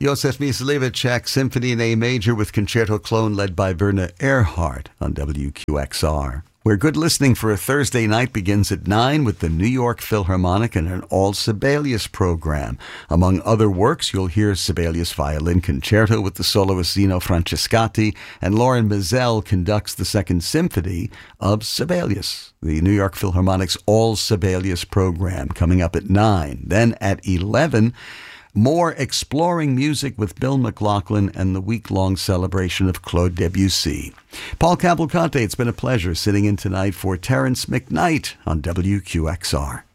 Josef Myslivicek Symphony in A Major with Concerto Clone led by Werner Erhard on WQXR, where good listening for a Thursday night begins at 9 with the New York Philharmonic and an all Sibelius program. Among other works, you'll hear Sibelius Violin Concerto with the soloist Zeno Francescatti, and Lauren Mizell conducts the Second Symphony of Sibelius. The New York Philharmonic's all Sibelius program coming up at 9. Then at 11, more exploring music with Bill McLaughlin and the week-long celebration of Claude Debussy. Paul Cavalcante, it's been a pleasure sitting in tonight for Terrence McKnight on WQXR.